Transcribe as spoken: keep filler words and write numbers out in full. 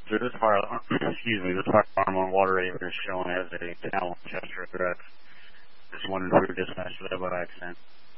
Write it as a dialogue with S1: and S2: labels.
S1: So this fire, excuse me, this fire alarm on water acre is showing as a canal Chester threat. Just wondering if we were dispatched for that by accident.